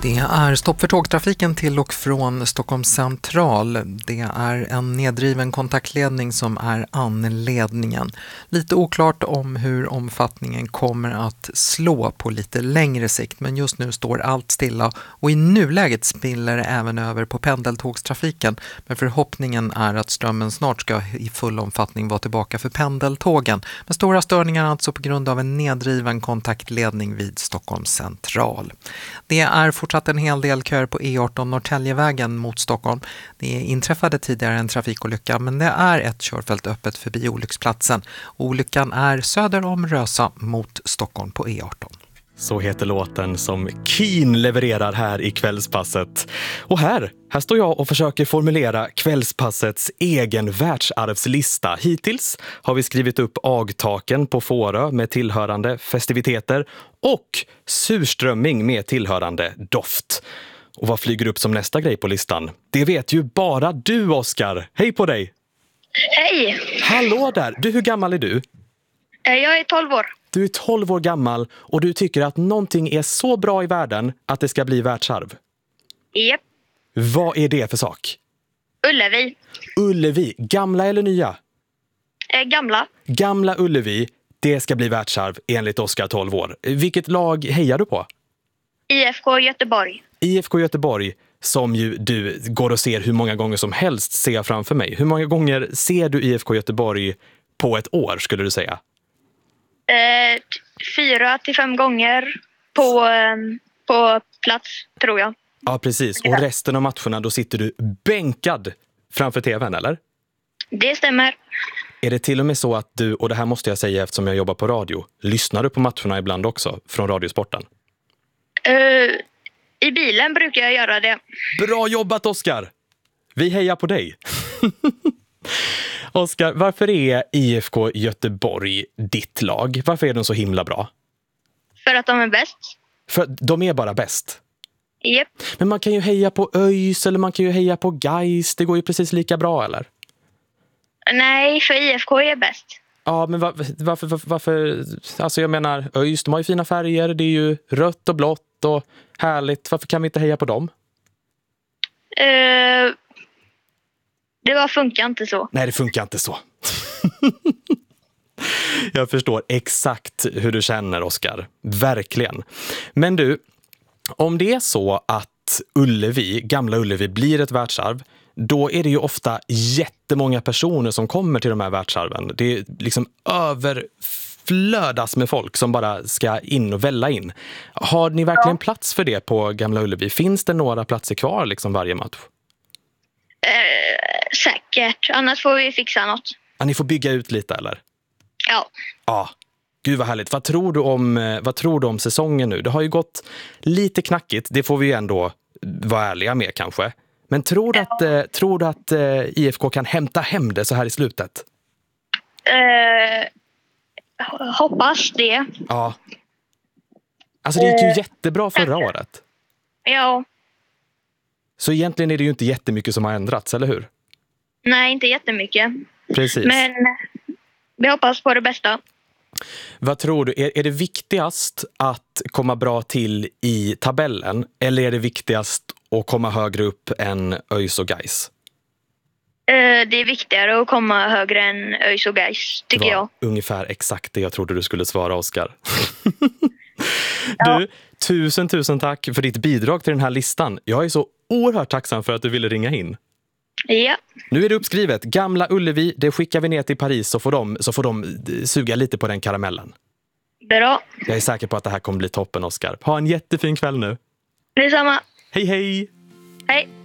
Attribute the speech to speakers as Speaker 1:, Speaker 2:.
Speaker 1: Det är stopp för tågtrafiken till och från Stockholms central. Det är en nedriven kontaktledning som är anledningen. Lite oklart om hur omfattningen kommer att slå på lite längre sikt, men just nu står allt stilla och i nuläget spiller det även över på pendeltågstrafiken. Men förhoppningen är att strömmen snart ska i full omfattning vara tillbaka för pendeltågen. Men stora störningar alltså på grund av en nedriven kontaktledning vid Stockholms central. Det är fortsatt en hel del köer på E18 Norrtäljevägen mot Stockholm. Det inträffade tidigare en trafikolycka, men det är ett körfält öppet förbi olycksplatsen. Olyckan är söder om Rösa mot Stockholm på E18.
Speaker 2: Så heter låten som Keen levererar här i kvällspasset. Och här står jag och försöker formulera kvällspassets egen världsarvslista. Hittills har vi skrivit upp Agtaken på Fårö med tillhörande festiviteter och surströmming med tillhörande doft. Och vad flyger upp som nästa grej på listan? Det vet ju bara du, Oskar. Hej på dig!
Speaker 3: Hej!
Speaker 2: Hallå där! Du, hur gammal är du?
Speaker 3: Jag är 12 år.
Speaker 2: Du är 12 år gammal och du tycker att någonting är så bra i världen att det ska bli världsarv.
Speaker 3: Japp.
Speaker 2: Vad är det för sak?
Speaker 3: Ullevi.
Speaker 2: Ullevi, gamla eller nya?
Speaker 3: Gamla.
Speaker 2: Gamla Ullevi, det ska bli världsarv enligt Oskar 12 år. Vilket lag hejar du på?
Speaker 3: IFK Göteborg.
Speaker 2: IFK Göteborg, som ju du går och ser hur många gånger som helst, ser jag framför mig. Hur många gånger ser du IFK Göteborg på ett år, skulle du säga?
Speaker 3: 4 till 5 gånger på plats, tror jag.
Speaker 2: Ja, precis. Och resten av matcherna, då sitter du bänkad framför tvn, eller?
Speaker 3: Det stämmer.
Speaker 2: Är det till och med så att du, och det här måste jag säga eftersom jag jobbar på radio, lyssnar du på matcherna ibland också från Radiosporten?
Speaker 3: I bilen brukar jag göra det.
Speaker 2: Bra jobbat, Oskar! Vi hejar på dig. Oskar, varför är IFK Göteborg ditt lag? Varför är de så himla bra?
Speaker 3: För att de är bäst.
Speaker 2: För de är bara bäst.
Speaker 3: Japp.
Speaker 2: Men man kan ju heja på ÖIS eller man kan ju heja på Gais. Det går ju precis lika bra, eller?
Speaker 3: Nej, för IFK är bäst.
Speaker 2: Ja, men varför? Alltså jag menar, ÖIS, de har ju fina färger. Det är ju rött och blått och härligt. Varför kan vi inte heja på dem?
Speaker 3: Det funkar inte så.
Speaker 2: Nej, det funkar inte så. Jag förstår exakt hur du känner, Oskar. Verkligen. Men du, om det är så att Ullevi, gamla Ullevi, blir ett världsarv, då är det ju ofta jättemånga personer som kommer till de här världsarven. Det är liksom överflödas med folk som bara ska in och välla in. Har ni verkligen plats för det på gamla Ullevi? Finns det några platser kvar liksom varje match?
Speaker 3: Säkert. Annars får vi fixa något.
Speaker 2: Ja, ni får bygga ut lite, eller?
Speaker 3: Ja.
Speaker 2: Ja. Gud vad härligt. Vad tror du om säsongen nu? Det har ju gått lite knackigt. Det får vi ju ändå vara ärliga med kanske. Men tror du att IFK kan hämta hem det så här i slutet?
Speaker 3: Hoppas det.
Speaker 2: Ja. Alltså det gick ju jättebra förra året.
Speaker 3: Ja.
Speaker 2: Så egentligen är det ju inte jättemycket som har ändrats, eller hur?
Speaker 3: Nej, inte jättemycket.
Speaker 2: Precis.
Speaker 3: Men vi hoppas på det bästa.
Speaker 2: Vad tror du? Är det viktigast att komma bra till i tabellen eller är det viktigast att komma högre upp än ÖIS och Gais?
Speaker 3: Det är viktigare att komma högre än ÖIS och Gais, tycker jag.
Speaker 2: Ungefär exakt det jag trodde du skulle svara, Oskar.
Speaker 3: Ja.
Speaker 2: Du, tusen tack för ditt bidrag till den här listan. Jag är så oerhört tacksam för att du ville ringa in.
Speaker 3: Ja.
Speaker 2: Nu är det uppskrivet. Gamla Ullevi, det skickar vi ner till Paris så får de suga lite på den karamellen.
Speaker 3: Bra.
Speaker 2: Jag är säker på att det här kommer bli toppen, Oskar. Ha en jättefin kväll nu.
Speaker 3: Detsamma.
Speaker 2: Hej hej!
Speaker 3: Hej.